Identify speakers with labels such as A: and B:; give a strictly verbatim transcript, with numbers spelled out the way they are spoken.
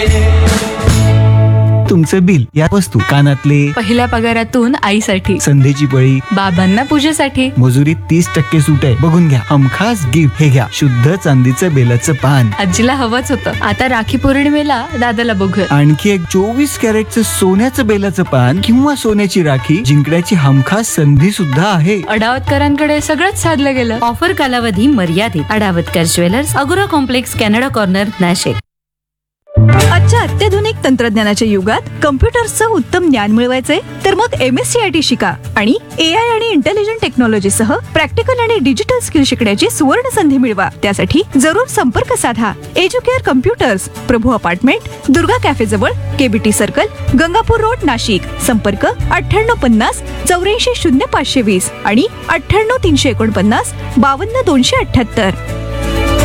A: तुमचं बिल, या वस्तू, कानातले,
B: पहिल्या पगारातून आईसाठी,
A: संधीची पळी,
B: बाबांना पूजेसाठी,
A: मजुरीत तीस टक्के सूट आहे, बघून घ्या. हमखास गिफ्ट, हे घ्या शुद्ध चांदीचं बेलाचं पान.
B: आजीला हवंच होतं. आता राखी पौर्णिमेला दादाला बघूया.
A: आणखी एक चोवीस कॅरेटचं सोन्याचं बेलाचं पान किंवा सोन्याची राखी जिंकण्याची हमखास संधी सुद्धा आहे.
B: अडावतकरांकडे सगळंच साधलं गेलं.
C: ऑफर कालावधी मर्यादित. अडावतकर ज्वेलर्स, अगोरा कॉम्प्लेक्स, कॅनडा कॉर्नर, नाशिक.
D: आजच्या अत्याधुनिक तंत्रज्ञानाच्या युगात कम्प्युटर्सचं उत्तम ज्ञान मिळवायचंय तर मग M S C I T शिका आणि ए आय आणि इंटेलिजंट टेक्नॉलॉजी सह प्रॅक्टिकल आणि डिजिटल स्किल शिकण्याची सुवर्ण संधी मिळवा. त्यासाठी जरूर संपर्क साधा. एज्युकेअर कम्प्युटर्स, प्रभू अपार्टमेंट, दुर्गा कॅफे जवळ, KBT circle, Gangapur road, Nashik. संपर्क अठ्ठ्याण्णव पन्नास चौऱ्याऐंशी शून्य पाचशे वीस आणि अठ्ठ्याण्णव तीनशे एकोणपन्नास बावन्न दोनशे अठ्ठ्याहत्तर.